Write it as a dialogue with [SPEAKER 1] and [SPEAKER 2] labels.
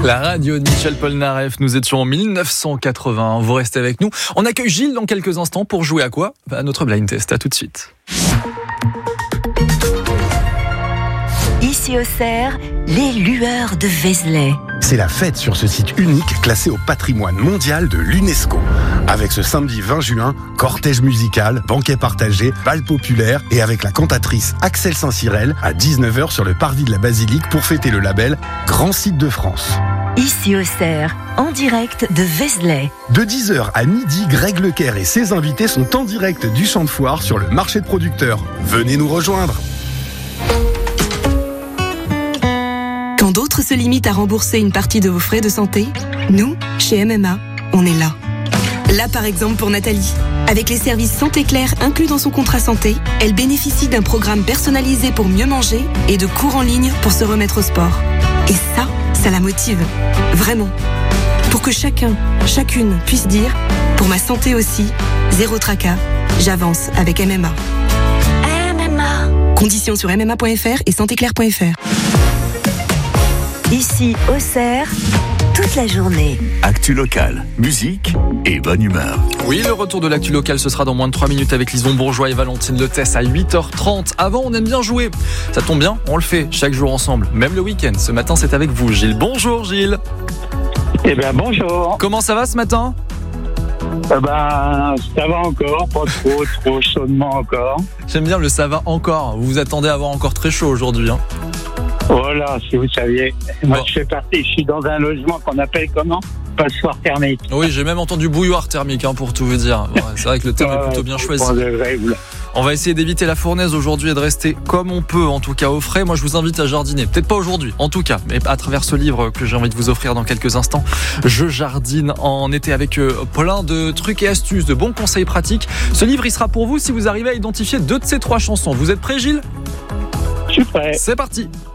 [SPEAKER 1] La radio de Michel Polnareff, nous étions en 1980. Vous restez avec nous. On accueille Gilles dans quelques instants pour jouer à quoi ? À notre blind test. À tout de suite.
[SPEAKER 2] Ici Auxerre, les lueurs de Vézelay.
[SPEAKER 3] C'est la fête sur ce site unique classé au patrimoine mondial de l'UNESCO. Avec ce samedi 20 juin, cortège musical, banquet partagé, bal populaire et avec la cantatrice Axel Saint-Cyrel à 19h sur le parvis de la Basilique pour fêter le label Grand Site de France.
[SPEAKER 2] Ici Auxerre, en direct de Vézelay.
[SPEAKER 3] De 10h à midi, Greg Lecaire et ses invités sont en direct du champ de foire sur le marché de producteurs. Venez nous rejoindre.
[SPEAKER 4] Quand d'autres se limitent à rembourser une partie de vos frais de santé, nous, chez MMA, on est là. Là, par exemple, pour Nathalie. Avec les services Santé Claire inclus dans son contrat santé, elle bénéficie d'un programme personnalisé pour mieux manger et de cours en ligne pour se remettre au sport. Et ça la motive. Vraiment. Pour que chacune puisse dire « Pour ma santé aussi, zéro tracas, j'avance avec MMA ».
[SPEAKER 2] MMA.
[SPEAKER 4] Conditions sur mma.fr et santéclaire.fr.
[SPEAKER 2] Ici Auxerre, toute la journée.
[SPEAKER 5] Actu locale, musique et bonne humeur.
[SPEAKER 1] Oui, le retour de l'actu locale, ce sera dans moins de 3 minutes avec Lison Bourgeois et Valentine Letès à 8h30. Avant, on aime bien jouer. Ça tombe bien, on le fait chaque jour ensemble, même le week-end. Ce matin, c'est avec vous, Gilles. Bonjour, Gilles.
[SPEAKER 6] Eh bien, bonjour.
[SPEAKER 1] Comment ça va ce matin ?
[SPEAKER 6] Ça va encore, pas trop chaudement encore.
[SPEAKER 1] J'aime bien le ça va encore. Vous vous attendez à avoir encore très chaud aujourd'hui, hein ?
[SPEAKER 6] Voilà, si vous saviez. Moi,
[SPEAKER 1] Bon.
[SPEAKER 6] Je suis dans un logement qu'on appelle comment ? Passoire thermique.
[SPEAKER 1] Oui, j'ai même entendu bouilloire thermique, pour tout vous dire. Ouais, c'est vrai que le terme est plutôt bien choisi. On va essayer d'éviter la fournaise aujourd'hui et de rester comme on peut, en tout cas au frais. Moi, je vous invite à jardiner. Peut-être pas aujourd'hui, en tout cas, mais à travers ce livre que j'ai envie de vous offrir dans quelques instants. Je jardine en été avec plein de trucs et astuces, de bons conseils pratiques. Ce livre, il sera pour vous si vous arrivez à identifier 2 de ces 3 chansons. Vous êtes prêts, Gilles ?
[SPEAKER 6] Je suis prêt.
[SPEAKER 1] C'est parti.